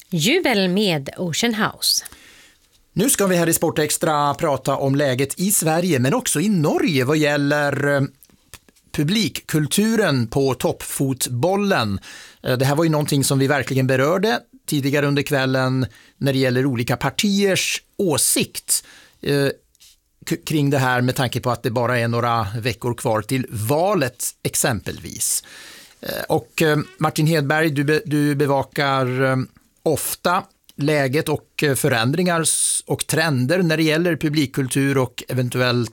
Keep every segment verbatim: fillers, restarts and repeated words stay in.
Jubel med Ocean House. Nu ska vi här i Sportextra prata om läget i Sverige men också i Norge vad gäller publikkulturen på toppfotbollen. Det här var ju någonting som vi verkligen berörde tidigare under kvällen när det gäller olika partiers åsikt eh, k- kring det här med tanke på att det bara är några veckor kvar till valet exempelvis. Eh, och eh, Martin Hedberg, du, be- du bevakar eh, ofta läget och eh, förändringar s- och trender när det gäller publikkultur och eventuellt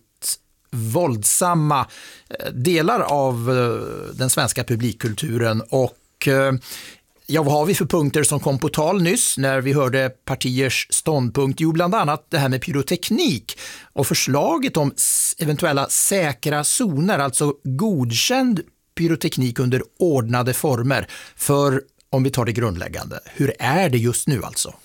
våldsamma delar av den svenska publikkulturen. Och ja, vad har vi för punkter som kom på tal nyss när vi hörde partiers ståndpunkt? Jo, bland annat det här med pyroteknik och förslaget om eventuella säkra zoner, alltså godkänd pyroteknik under ordnade former. För om vi tar det grundläggande, hur är det just nu alltså?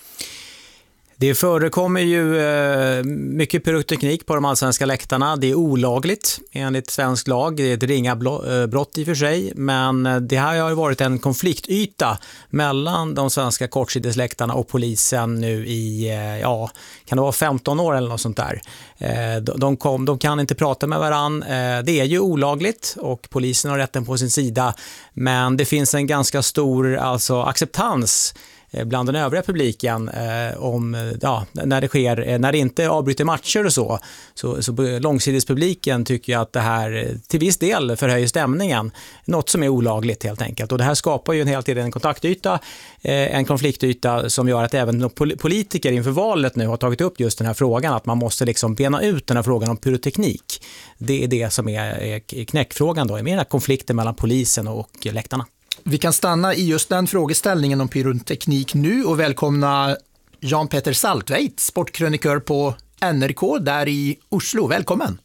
Det förekommer ju eh, mycket pyroteknik på de allsvenska läktarna. Det är olagligt enligt svensk lag. Det är ett ringa blo- brott i och för sig. Men det här har ju varit en konfliktyta mellan de svenska kortsidesläktarna och polisen nu i, eh, ja, kan det vara femton år eller något sånt där. Eh, de, de, kom, de kan inte prata med varann. Eh, det är ju olagligt och polisen har rätten på sin sida. Men det finns en ganska stor alltså, acceptans bland den övriga publiken eh, om ja, när det sker, när det inte avbryter matcher och så, så, så långsidespubliken tycker jag att det här till viss del förhöjer stämningen, något som är olagligt helt enkelt, och det här skapar ju en hel tiden en kontaktyta, eh, en konfliktyta som gör att även politiker inför valet nu har tagit upp just den här frågan, att man måste liksom bena ut den här frågan om pyroteknik. Det är det som är, är knäckfrågan då, är med den här konflikten mellan polisen och läktarna. Vi kan stanna i just den frågeställningen om pyroteknik nu och välkomna Jan-Petter Saltveit, sportkrönikör på N R K där i Oslo. Välkommen!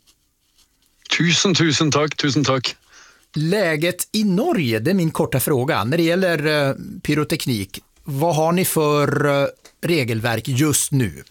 Tusen, tusen tack, tusen tack. Läget i Norge, det är min korta fråga. När det gäller uh, pyroteknik, vad har ni för uh, regelverk just nu?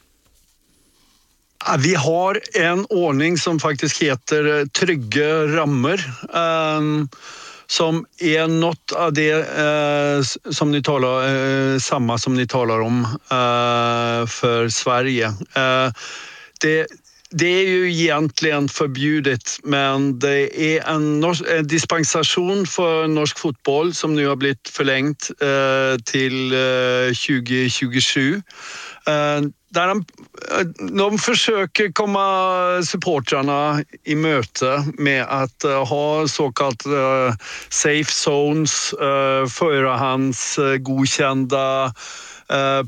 Vi har en ordning som faktiskt heter trygga rammer. Um, som är något av det eh, som ni talar, eh, samma som ni talar om eh, för Sverige. Eh, det, det är ju egentligen förbjudet, men det är en, nors- en dispensation för norsk fotboll som nu har blivit förlängt eh, till eh, tjugo tjugosju. Eh, Där de, de försöker komma supportrarna i möte med att uh, ha så kallat uh, safe zones, uh, förhands uh, godkända uh,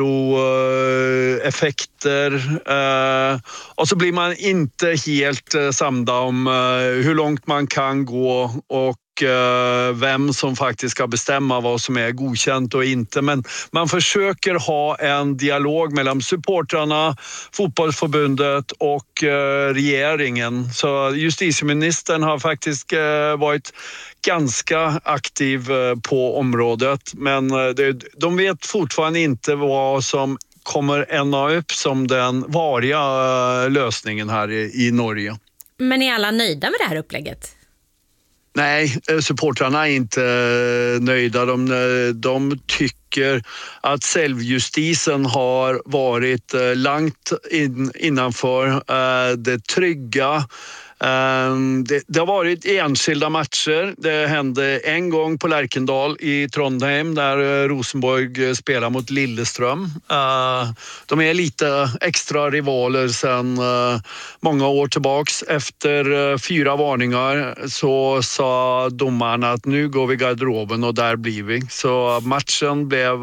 pyroeffekter. Uh, och så blir man inte helt uh, samda om uh, hur långt man kan gå och vem som faktiskt ska bestämma vad som är godkänt och inte. Men man försöker ha en dialog mellan supportrarna, fotbollsförbundet och regeringen. Så justitieministern har faktiskt varit ganska aktiv på området. Men de vet fortfarande inte vad som kommer ända upp som den variga lösningen här i Norge. Men är alla nöjda med det här upplägget? Nej, supportrarna är inte nöjda. De, de tycker att självjustisen har varit långt in, innanför det trygga. Det, det har varit enskilda matcher. Det hände en gång på Lerkendal i Trondheim där Rosenborg spelar mot Lillestrøm. De är lite extra rivaler sedan många år tillbaks. Efter fyra varningar så sa domarna att nu går vi i garderoben och där blir vi. Så matchen blev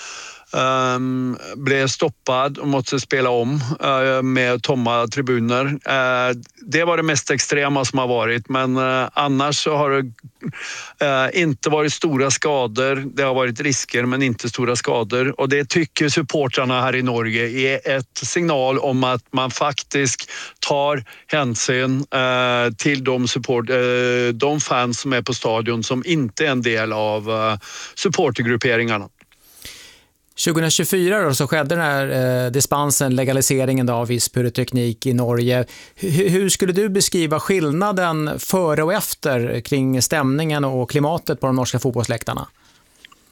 Um, blev stoppad och måste spela om uh, med tomma tribuner. Uh, det var det mest extrema som har varit, men uh, annars så har det uh, inte varit stora skador. Det har varit risker men inte stora skador, och det tycker supportrarna här i Norge är ett signal om att man faktiskt tar hänsyn uh, till de, support, uh, de fans som är på stadion som inte är en del av uh, supportergrupperingarna. tjugo tjugofyra då, så skedde den här eh, dispensen, legaliseringen då, av viss pyroteknik i Norge. H- hur skulle du beskriva skillnaden före och efter kring stämningen och klimatet på de norska fotbollsläktarna?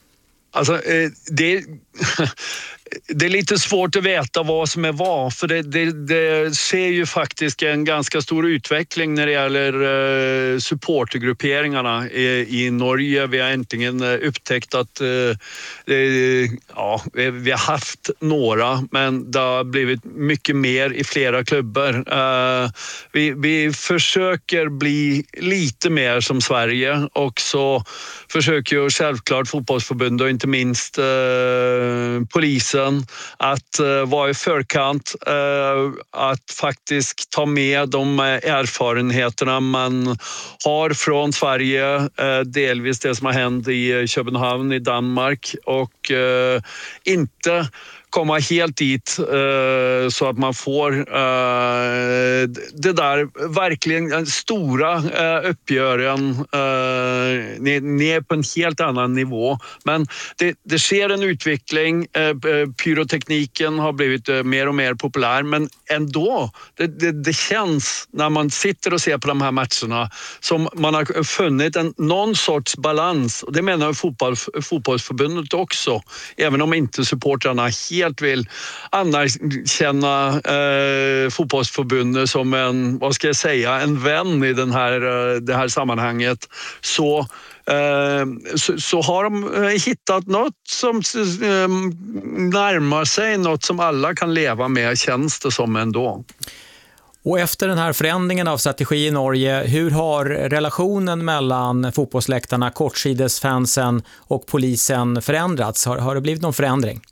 Alltså, det, det är lite svårt att veta vad som är vad, för det, det, det ser ju faktiskt en ganska stor utveckling när det gäller supportergrupperingarna i, i Norge. Vi har äntligen upptäckt att ja, vi har haft några, men det har blivit mycket mer i flera klubbar. Vi, vi försöker bli lite mer som Sverige, och så försöker ju självklart fotbollsförbundet och inte minst eh, polisen att eh, vara i förkant, eh, att faktiskt ta med de erfarenheterna man har från Sverige, eh, delvis det som har hänt i Köpenhamn i Danmark, och eh, inte komma helt dit eh, så att man får eh, det där verkligen stora eh, uppgören eh, ner, ner på en helt annan nivå. Men det, det sker en utveckling. Eh, pyrotekniken har blivit eh, mer och mer populär, men ändå, det, det, det känns när man sitter och ser på de här matcherna som man har funnit en, någon sorts balans. Och det menar fotboll, fotbollsförbundet också, även om inte supportrarna helt vill anerkänna eh, fotbollsförbundet som en, vad ska jag säga, en vän i den här, det här sammanhanget, så, eh, så, så har de hittat något som eh, närmar sig något som alla kan leva med, känns det som ändå. Och efter den här förändringen av strategi i Norge, hur har relationen mellan fotbollsläktarna, kortsidesfansen och polisen förändrats? Har, har det blivit någon förändring?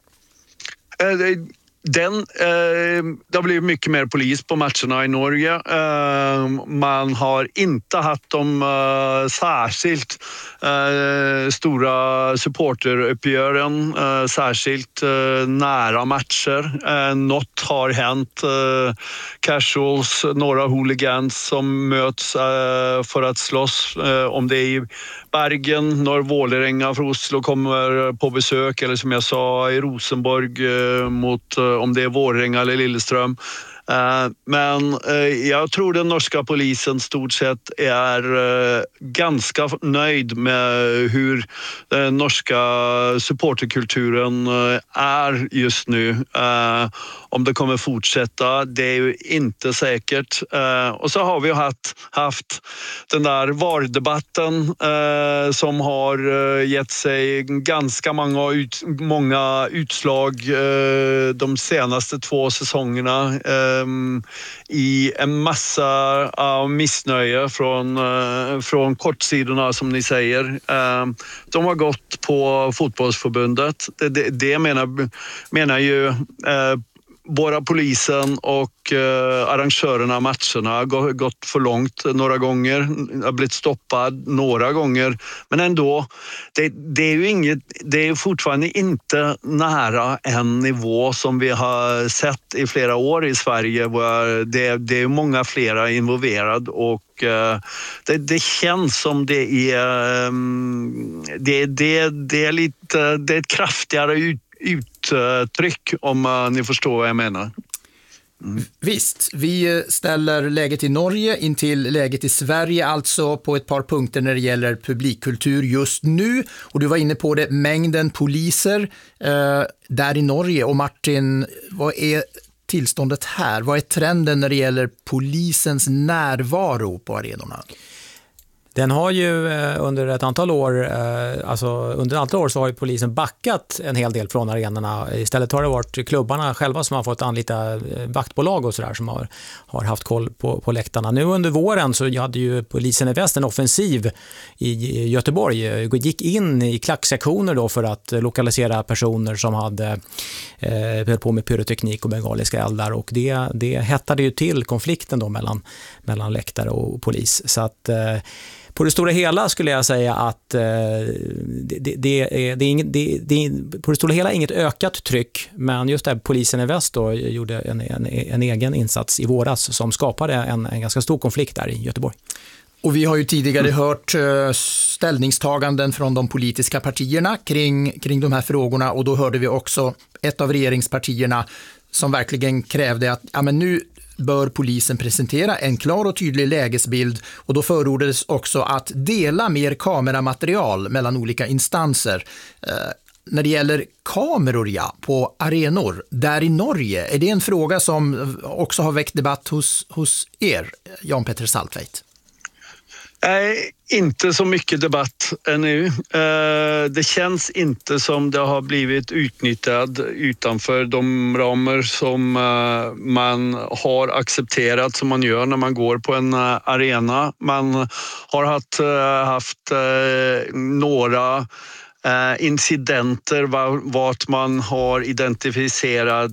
Den, eh, det har blivit mycket mer polis på matcherna i Norge. Eh, man har inte haft de eh, särskilt eh, stora supporteruppgören, eh, särskilt eh, nära matcher. Eh, något har hänt. Eh, casuals, några hooligans som möts eh, för att slåss. Eh, om det är i Bergen, när Vålerenga från Oslo kommer på besök, eller som jag sa i Rosenborg eh, mot eh, om det är Vålerenga eller Lilleström. Men jag tror den norska polisen stort sett är ganska nöjd med hur den norska supporterkulturen är just nu. Om det kommer fortsätta, det är ju inte säkert. Och så har vi haft, haft den där V A R-debatten som har gett sig ganska många, ut, många utslag de senaste två säsongerna. I en massa av missnöje från, från kortsidorna, som ni säger. De har gått på fotbollsförbundet. Det, det, det menar, menar ju våra polisen och eh, arrangörerna av matcherna har gått för långt några gånger, har blivit stoppad några gånger, men ändå, det, det är ju inget, det är fortfarande inte nära en nivå som vi har sett i flera år i Sverige. Det, det är många flera involverade, och eh, det, det känns som det är um, det, det, det är lite, det är ett kraftigare ut uttryck, om uh, ni förstår vad jag menar. Mm. Visst, vi ställer läget i Norge in till läget i Sverige, alltså på ett par punkter när det gäller publikkultur just nu. Och du var inne på det, mängden poliser eh, där i Norge. Och Martin, vad är tillståndet här? Vad är trenden när det gäller polisens närvaro på arenorna? Den har ju under ett antal år, alltså under ett antal år så har ju polisen backat en hel del från arenorna. Istället har det varit klubbarna själva som har fått anlita vaktbolag och sådär som har, har haft koll på, på läktarna. Nu under våren så hade ju polisen i väst en offensiv i Göteborg. Gick in i klacksektioner då för att lokalisera personer som hade eh, på med pyroteknik och bengaliska eldar, och det, det hettade ju till konflikten då mellan, mellan läktare och polis. Så att eh, på det stora hela skulle jag säga att eh, det, det, det, är, det, är inget, det, det är på det stora hela inget ökat tryck, men just där polisen i väst då gjorde en, en, en egen insats i våras som skapade en, en ganska stor konflikt där i Göteborg. Och vi har ju tidigare mm. hört ställningstaganden från de politiska partierna kring, kring de här frågorna, och då hörde vi också ett av regeringspartierna som verkligen krävde att ja, men nu bör polisen presentera en klar och tydlig lägesbild, och då förordades också att dela mer kameramaterial mellan olika instanser. Eh, när det gäller kameror ja, på arenor där i Norge, är det en fråga som också har väckt debatt hos, hos er, Jan Petter Saltveit? Nej, inte så mycket debatt ännu. Det känns inte som det har blivit utnyttjat utanför de ramar som man har accepterat, som man gör när man går på en arena. Man har haft, haft några Uh, incidenter vart man har identifierat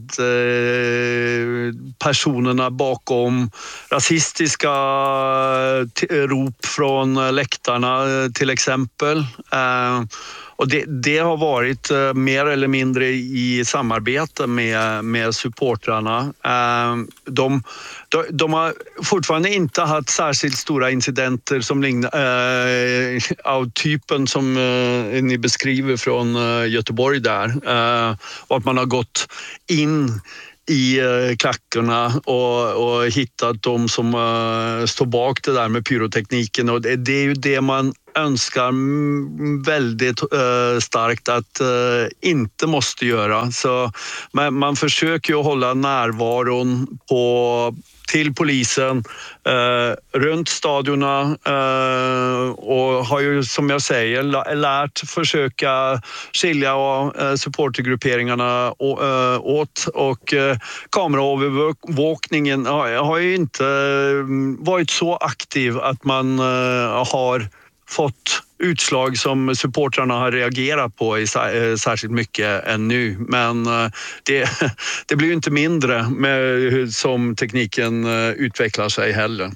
uh, personerna bakom rasistiska t- rop från läktarna uh, till exempel. Uh, och det, det har varit uh, mer eller mindre i samarbete med, med supportrarna. Uh, de, de, de har fortfarande inte haft särskilt stora incidenter som lignar, uh, av typen som uh, ni beskriver från uh, Göteborg där. Uh, och att man har gått in i uh, klackarna och, och hittat de som uh, står bak det där med pyrotekniken. Och det, det är ju det man önskar väldigt uh, starkt att uh, inte måste göra. Så man, man försöker ju hålla närvaron på till polisen eh, runt stadionerna eh, och har ju, som jag säger, lärt försöka skilja eh, supportergrupperingarna å, eh, åt, och eh, kameraövervakningen har, har ju inte varit så aktiv att man eh, har fått utslag som supportrarna har reagerat på i särskilt mycket ännu. Men det, det blir ju inte mindre med som tekniken utvecklar sig heller.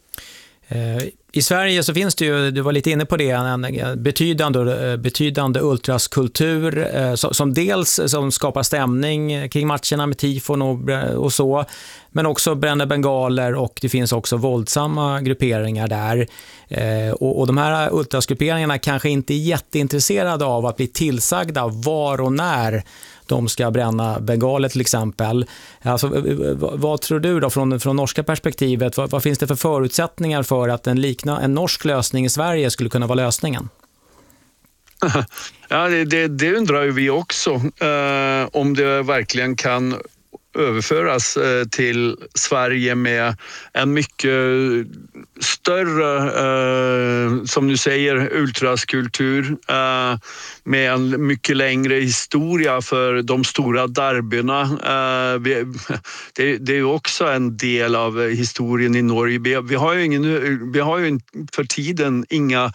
I Sverige så finns det ju, du var lite inne på det, en betydande, betydande ultraskultur som dels som skapar stämning kring matcherna med tifon och, och så, men också bränner bengaler, och det finns också våldsamma grupperingar där. Och, och de här ultrasgrupperingarna kanske inte är jätteintresserade av att bli tillsagda var och när de ska bränna bengaler till exempel. Alltså, vad, vad tror du då från, från norska perspektivet? Vad, vad finns det för förutsättningar för att en, likna, en norsk lösning i Sverige skulle kunna vara lösningen? Ja, det, det, det undrar ju vi också. Eh, om det verkligen kan överföras eh, till Sverige med en mycket större, eh, som du säger, ultraskultur eh, med en mycket längre historia för de stora derbyna. Eh, vi, det, det är ju också en del av historien i Norge. Vi, vi har ju, ingen, vi har ju för tiden inga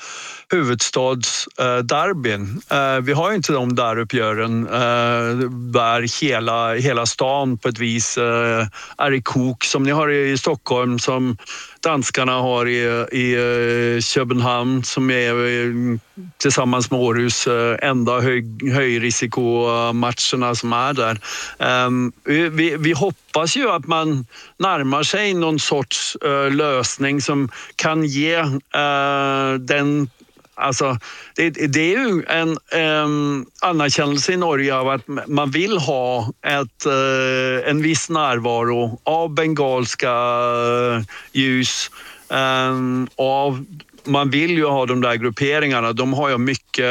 huvudstadsderbyn. Eh, vi har ju inte de där uppgören eh, där hela, hela stan på ett vis eh, är i kok, som ni har i Stockholm, som danskarna har i, i Köpenhamn, som är tillsammans med Århus enda hög, högrisikomatcherna som är där. Um, vi, vi hoppas ju att man närmar sig någon sorts uh, lösning som kan ge uh, den. Alltså, det, det är ju en um, anerkännelse i Norge av att man vill ha ett, uh, en viss närvaro av bengalska uh, ljus, um, av man vill ju ha de där grupperingarna. De har ju mycket,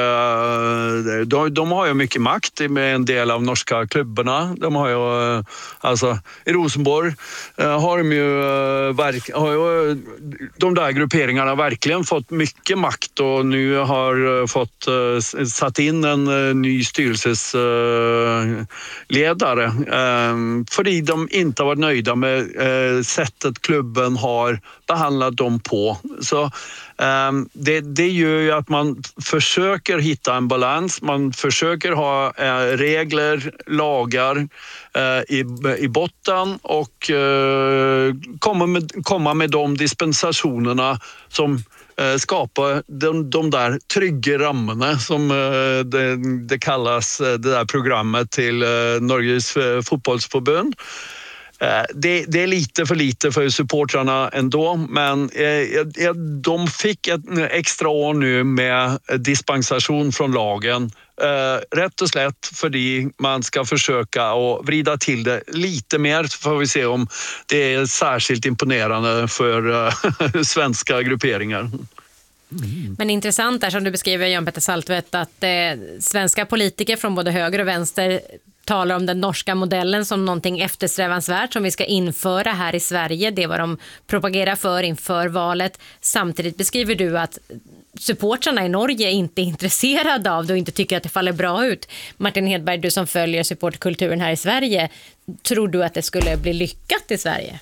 de, de har ju mycket makt med en del av norska klubbarna. De har ju, alltså i Rosenborg har de ju, har ju de där grupperingarna verkligen fått mycket makt, och nu har fått satt in en ny styrelsesledare för de inte har varit nöjda med sättet klubben har behandlat dem på. Så Um, det, det gör ju att man försöker hitta en balans, man försöker ha uh, regler, lagar uh, i, i botten, och uh, komma, med, komma med de dispensationerna som uh, skapar de, de där trygga ramarna som uh, det, det kallas, uh, det där programmet till uh, Norges uh, fotbollsförbund. Det, det är lite för lite för supportrarna ändå, men eh, de fick ett extra år nu med dispensation från lagen Eh, rätt och slätt för det man ska försöka och vrida till det lite mer, så får vi se om det är särskilt imponerande för eh, svenska grupperingar. Mm. Men intressant är som du beskriver, Jan Petter Saltvedt, att eh, svenska politiker från både höger och vänster talar om den norska modellen som någonting eftersträvansvärt som vi ska införa här i Sverige. Det är vad de propagerar för inför valet. Samtidigt beskriver du att supportrarna i Norge inte är intresserade av det och inte tycker att det faller bra ut. Martin Hedberg, du som följer supportkulturen här i Sverige, tror du att det skulle bli lyckat i Sverige?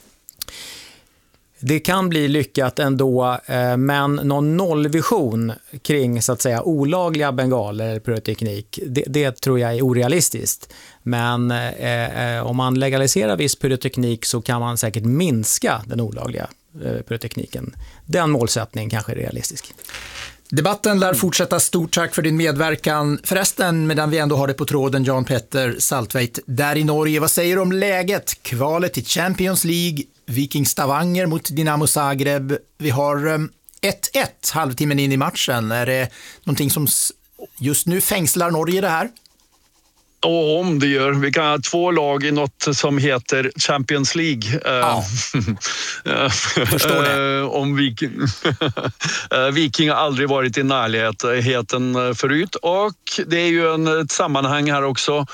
Det kan bli lyckat ändå, men någon nollvision kring så att säga olagliga bengaler eller pyroteknik, det, det tror jag är orealistiskt. Men eh, om man legaliserar viss pyroteknik så kan man säkert minska den olagliga eh, pyrotekniken. Den målsättningen kanske är realistisk. Debatten lär fortsätta. Stort tack för din medverkan. Förresten, medan vi ändå har det på tråden, Jan Petter Saltvedt, där i Norge, vad säger du om läget? Kvalet till Champions League, Viking Stavanger mot Dinamo Zagreb. Vi har ett ett halvtimmen in i matchen. Är det någonting som just nu fängslar Norge det här? Och om det gör. Vi kan ha två lag i något som heter Champions League. Ja. Förstår det. om Viking. Viking har aldrig varit i närheten förut. Och det är ju en, ett sammanhang här också.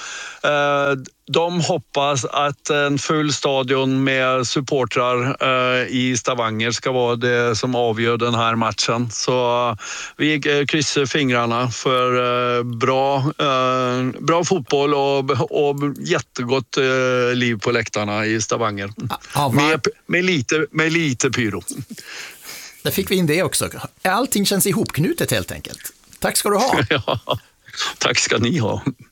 De hoppas att en full stadion med supportrar eh, i Stavanger ska vara det som avgör den här matchen. Så vi kryssar fingrarna för eh, bra, eh, bra fotboll och, och jättegott eh, liv på läktarna i Stavanger. Ja, med, med, lite, med lite pyro. Där fick vi in det också. Allting känns ihopknutet helt enkelt. Tack ska du ha. Ja, tack ska ni ha.